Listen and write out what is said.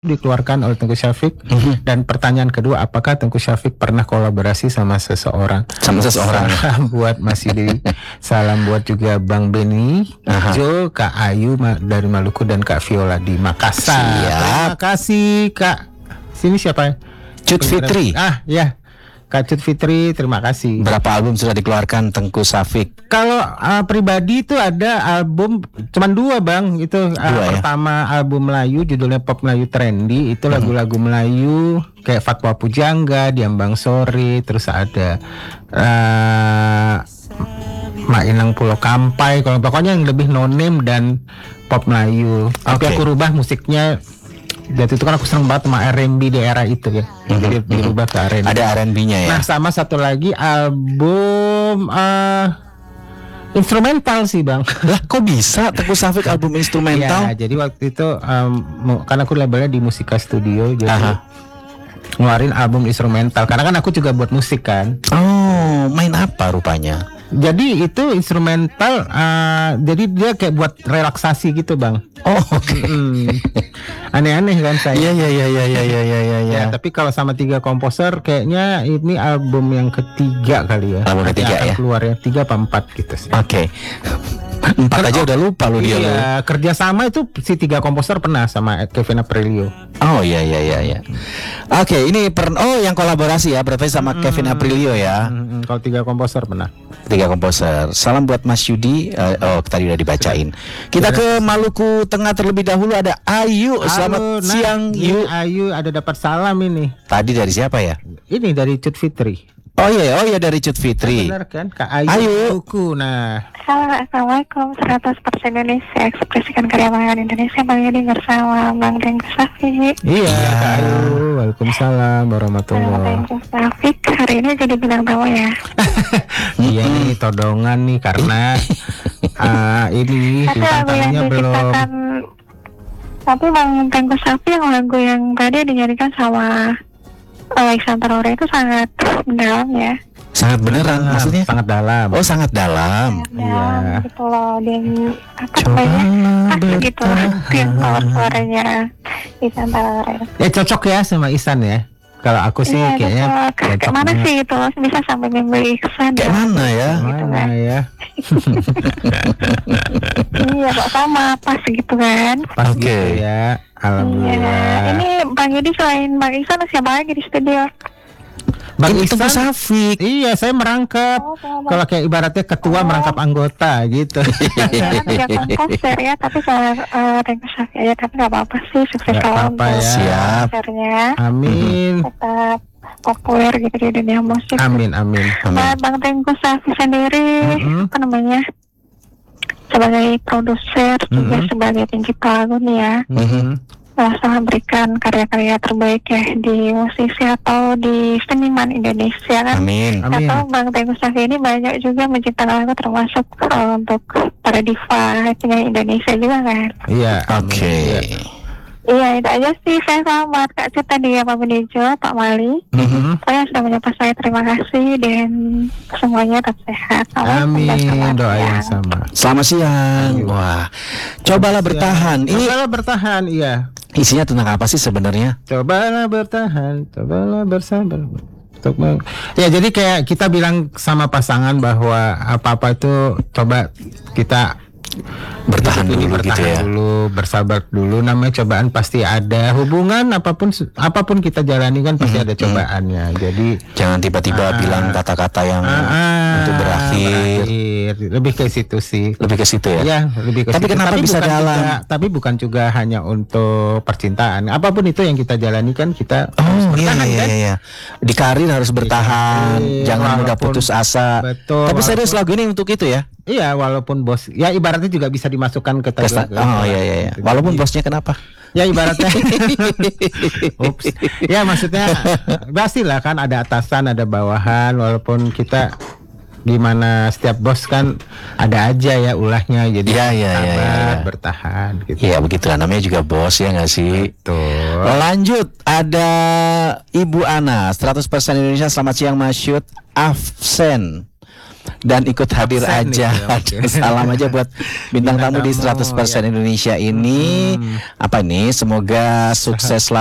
dikeluarkan oleh Tengku Syafiq. Dan pertanyaan kedua, apakah Tengku Syafiq pernah kolaborasi sama seseorang? Salam buat Mas Yudi, salam buat juga Bang Beni, Jo, Kak Ayu dari Maluku, dan Kak Viola di Makassar. Terima kasih Kak. Sini siapa? Cut Fitri. Ya, Kak Cut Fitri, terima kasih. Berapa album sudah dikeluarkan Tengku Syafiq? Kalau pribadi itu ada album cuman 2 Bang. Itu pertama album Melayu, judulnya Pop Melayu Trendy. Itu lagu-lagu Melayu kayak Fatwa Pujangga, Diambang Sore. Terus ada Mak Inang Pulau Kampai. Kalau pokoknya yang lebih no name dan pop Melayu. Tapi aku rubah musiknya. Jadi itu kan aku seneng banget sama R&B di era itu ya. Jadi dirubah ke R&B. Ada R&B-nya ya. Nah, sama satu lagi album instrumental sih Bang. Lah kok bisa Tengku Syafiq album instrumental? Ya, jadi waktu itu karena aku labelnya di Musika Studio, jadi ngeluarin album instrumental. Karena kan aku juga buat musik kan. Oh, main apa rupanya? Jadi itu instrumental, jadi dia kayak buat relaksasi gitu Bang. Oh, oke. Aneh-aneh kan saya. Iya. Tapi kalau sama 3 komposer kayaknya ini album yang ketiga kali ya. Album ketiga ya. Keluar ya 3 apa 4 gitu sih. Oke. 4 aja udah lupa lu dia. Iya, kerja sama itu si 3 komposer pernah sama Kevin Aprilio. Oh iya. Oke, ini yang kolaborasi ya berarti sama Kevin Aprilio ya. Kalau 3 komposer pernah. 3 komposer. Salam buat Mas Yudi. Tadi udah dibacain. Kita ke Maluku Tengah terlebih dahulu, ada Ayu. Selamat siang Yu. Ayu ada dapat salam ini. Tadi dari siapa ya? Ini dari Cut Fitri. Oh iya dari Cut Fitri. Benar kan Kak Ayu. Nah. Assalamualaikum, 100% Indonesia, ekspresikan karya Bangan Indonesia. Bang Yudi bersama Bang Tengku Syafiq. Iya Kak Ayu. Waalaikumsalam warahmatullahi. Tengku Syafiq hari ini jadi bintang tamu ya. Iya nih todongan nih karena ini bintang tamunya belum. Tapi Bang Tengku Syafiq yang lagu yang tadi dinyanyikan sama Alexander Ore itu sangat mendalam ya. Sangat beneran maksudnya? Sangat dalam. Oh sangat dalam. Iya. Gitu loh, dan apa gitu yang suaranya Alexander Ore. Ya cocok ya sama Ihsan ya. Kalau aku sih kayaknya kayak mana sih itu bisa sampai membeli Ihsan ya. Mana ya? Gitu mana kan. Ya? Iya kok sama pas gitu kan. Pas gitu ya. Alhamdulillah. Iya. Ini Bang Yudi selain Bang Ihsan siapa lagi di studio? Bang Ihsan Syafiq. Iya, saya merangkap. Kalau kayak ibaratnya ketua merangkap anggota gitu. Tidak komposer ya, tapi saya Tengku Syafiq aja, tapi nggak apa-apa sih, sukses selalu apa ya. Siap. konsernya. Amin. Tetap populer gitu di dunia musik. Amin. Bang Tengku Syafiq sendiri apa namanya? Sebagai produser juga sebagai pencipta lagu nih ya. Rasa memberikan karya-karya terbaik ya di musisi atau di seniman Indonesia kan. Amin. Atau Bang Tengku Syafiq ini banyak juga menciptakan lagu termasuk untuk para diva penyanyi Indonesia juga kan. Iya. Oke. Iya itu aja sih, saya selamat Kak Cut tadi ya Pak Benejo, Pak Mali. Saya sudah menyapa saya, terima kasih dan semuanya tetap sehat. Amin. Doa yang sama. Selamat siang. Wah, cobalah bertahan. Cobalah bertahan, iya. Isinya tentang apa sih sebenarnya? Cobalah bertahan, cobalah bersabar. Ya jadi kayak kita bilang sama pasangan bahwa apa-apa itu coba kita bertahan dulu gitu ya. Bersabar dulu, namanya cobaan pasti ada. Hubungan apapun kita jalani kan pasti ada cobaannya. Jadi jangan tiba-tiba bilang kata-kata yang untuk berakhir. Lebih ke situ sih. Lebih ke situ ya. Ya, lebih ke tapi situ. Kenapa tapi bisa jalan? Tapi bukan juga hanya untuk percintaan. Apapun itu yang kita jalani kan kita harus bertahan kan. Iya. Di karir harus bertahan, jangan mudah putus asa. Betul. Tapi serius lagu ini untuk itu ya? Iya, walaupun bos, ya ibaratnya juga bisa dimasukkan ke Oh iya. Walaupun bosnya kenapa? Ya ibaratnya. Ups. Ya maksudnya pastilah kan ada atasan, ada bawahan, walaupun kita gimana setiap bos kan ada aja ya ulahnya, jadi sabar, bertahan gitu. Ya begitulah namanya juga bos ya nggak sih? Betul. Lanjut ada Ibu Ana 100% Indonesia. Selamat siang Mas Yud. Afsen dan ikut hadir aja. Salam aja buat bintang tamu di 100% Indonesia ini. Apa ini? Semoga sukses lah.